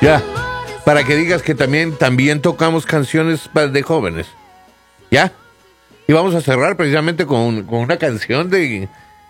Ya, para que digas que también tocamos canciones de jóvenes. ¿Ya? Y vamos a cerrar precisamente con una canción de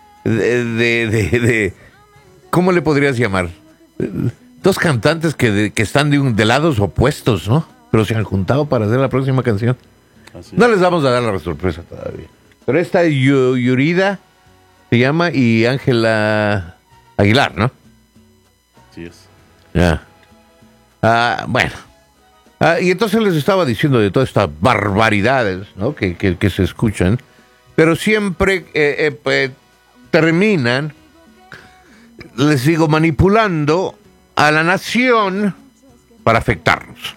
¿cómo le podrías llamar? Dos cantantes que están de lados opuestos, ¿no? Pero se han juntado para hacer la próxima canción. No les vamos a dar la sorpresa todavía. Pero esta es Yurida, se llama, y Ángela Aguilar, ¿no? Sí es. Ya. Bueno. Y entonces les estaba diciendo de todas estas barbaridades, ¿no? que se escuchan, pero siempre terminan, les digo, manipulando a la nación para afectarnos.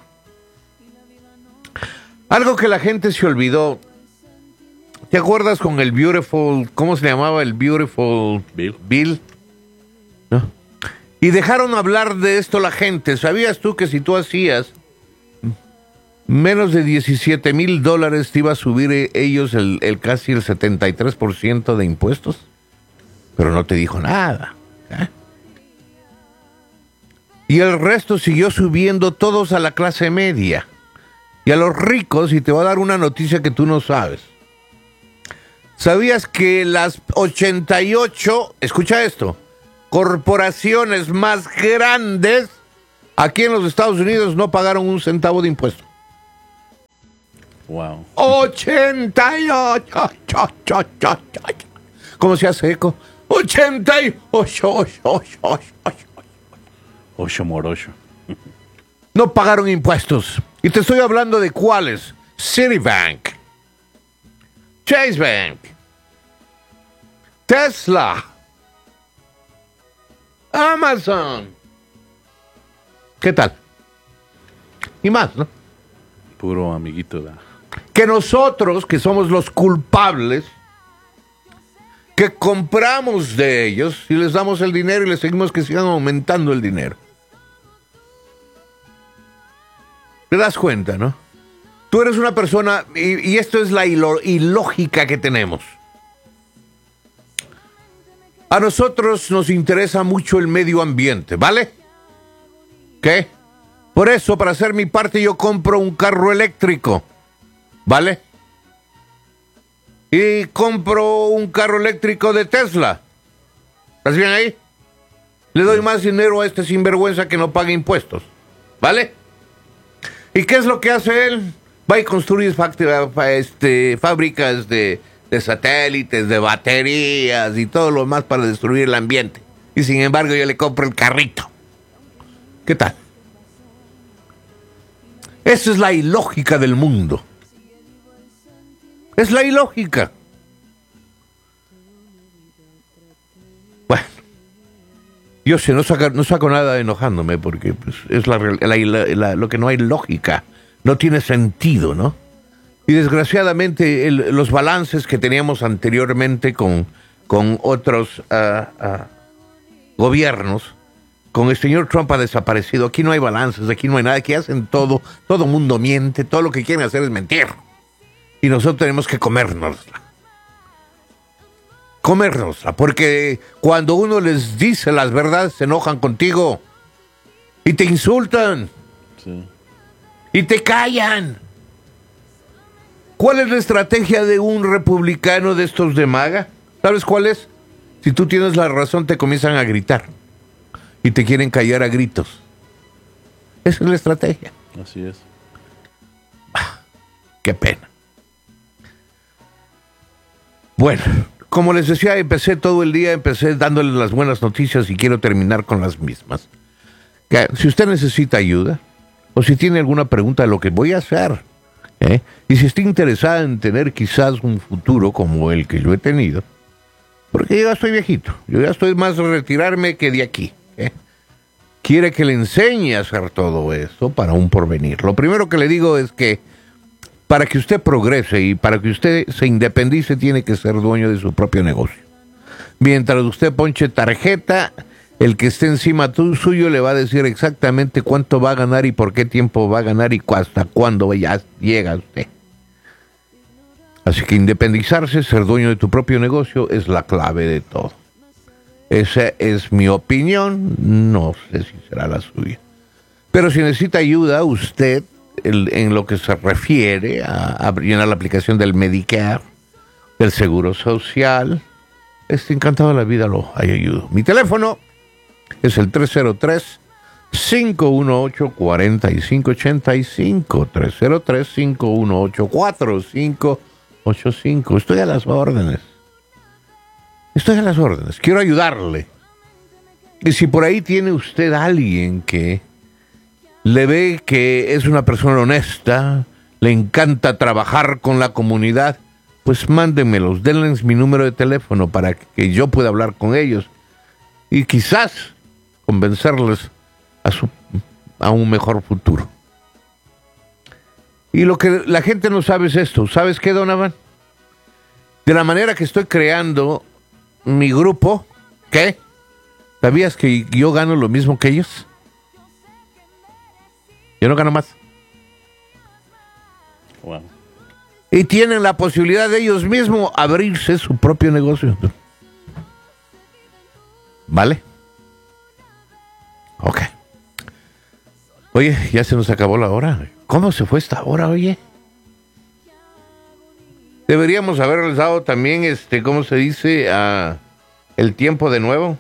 Algo que la gente se olvidó. ¿Te acuerdas con el Beautiful, cómo se llamaba el Beautiful Bill? ¿No? Y dejaron hablar de esto la gente. ¿Sabías tú que si tú hacías menos de $17,000 te iba a subir ellos casi el 73% de impuestos? Pero no te dijo nada. Y el resto siguió subiendo, todos a la clase media. Y a los ricos, y te voy a dar una noticia que tú no sabes. ¿Sabías que las 88, escucha esto, corporaciones más grandes aquí en los Estados Unidos no pagaron un centavo de impuesto? Wow. 88. ¿Cómo se hace eco? 88. Ocho morocho. No pagaron impuestos. Y te estoy hablando de cuáles. Citibank, Chase Bank, Tesla, Amazon. ¿Qué tal? Y más, ¿no? Puro amiguito. Que nosotros, que somos los culpables, que compramos de ellos y les damos el dinero y les seguimos que sigan aumentando el dinero. ¿Te das cuenta, no? Tú eres una persona, y esto es la ilógica que tenemos. A nosotros nos interesa mucho el medio ambiente, ¿vale? ¿Qué? Por eso, para hacer mi parte, yo compro un carro eléctrico, ¿vale? Y compro un carro eléctrico de Tesla. ¿Estás bien ahí? Le doy más dinero a este sinvergüenza que no paga impuestos, ¿vale? ¿Y qué es lo que hace él? Va y construye fábricas de satélites, de baterías y todo lo más para destruir el ambiente. Y sin embargo yo le compro el carrito. ¿Qué tal? Esa es la ilógica del mundo. Es la ilógica. Bueno, yo sé, no saco nada enojándome porque pues, es lo que no hay lógica. No tiene sentido, ¿no? Y desgraciadamente los balances que teníamos anteriormente con otros gobiernos, con el señor Trump ha desaparecido. Aquí no hay balances, aquí no hay nada, aquí hacen todo mundo miente, todo lo que quieren hacer es mentir. Y nosotros tenemos que comérnosla. Porque cuando uno les dice las verdades se enojan contigo y te insultan. Sí. Y te callan. ¿Cuál es la estrategia de un republicano de estos de MAGA? ¿Sabes cuál es? Si tú tienes la razón, te comienzan a gritar. Y te quieren callar a gritos. Esa es la estrategia. Así es. Qué pena. Bueno, como les decía, empecé todo el día, dándoles las buenas noticias y quiero terminar con las mismas. Que si usted necesita ayuda, o si tiene alguna pregunta de lo que voy a hacer, y si está interesada en tener quizás un futuro como el que yo he tenido, porque yo ya estoy viejito, yo ya estoy más de retirarme que de aquí, quiere que le enseñe a hacer todo esto para un porvenir. Lo primero que le digo es que para que usted progrese y para que usted se independice, tiene que ser dueño de su propio negocio. Mientras usted ponche tarjeta, el que esté encima suyo le va a decir exactamente cuánto va a ganar y por qué tiempo va a ganar y hasta cuándo ya llega usted. Así que independizarse, ser dueño de tu propio negocio es la clave de todo. Esa es mi opinión, no sé si será la suya. Pero si necesita ayuda usted en lo que se refiere a llenar la aplicación del Medicare, del Seguro Social, encantado de la vida lo ayudo. Mi teléfono es el 303-518-4585, 303-518-4585. Estoy a las órdenes. Quiero ayudarle. Y si por ahí tiene usted a alguien que le ve que es una persona honesta, le encanta trabajar con la comunidad, pues mándenmelos, denles mi número de teléfono para que yo pueda hablar con ellos y quizás convencerles a un mejor futuro. Y lo que la gente no sabe es esto. ¿Sabes qué, Donovan? De la manera que estoy creando mi grupo, ¿qué? ¿Sabías que yo gano lo mismo que ellos? Yo no gano más. Wow. Y tienen la posibilidad de ellos mismos abrirse su propio negocio. ¿Vale? Ok. Oye, ya se nos acabó la hora. ¿Cómo se fue esta hora, oye? Deberíamos haber realizado también, ¿cómo se dice? El tiempo de nuevo.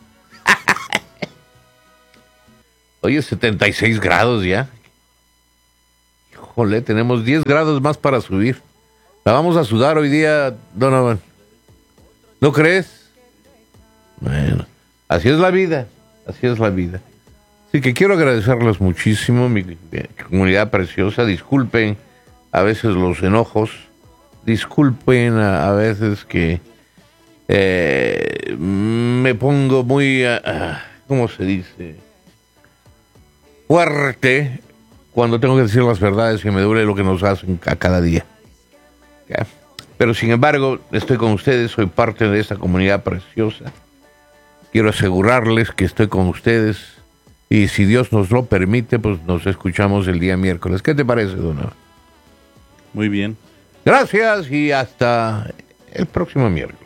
Oye, 76 grados ya. Híjole, tenemos 10 grados más para subir. La vamos a sudar hoy día, Donovan. ¿No crees? Bueno, así es la vida. Así que quiero agradecerles muchísimo, mi comunidad preciosa. Disculpen a veces los enojos. Disculpen a veces que me pongo muy, ¿cómo se dice? Fuerte cuando tengo que decir las verdades y me duele lo que nos hacen a cada día. ¿Ya? Pero sin embargo, estoy con ustedes, soy parte de esta comunidad preciosa. Quiero asegurarles que estoy con ustedes y si Dios nos lo permite, pues nos escuchamos el día miércoles. ¿Qué te parece, Donovan? Muy bien. Gracias y hasta el próximo miércoles.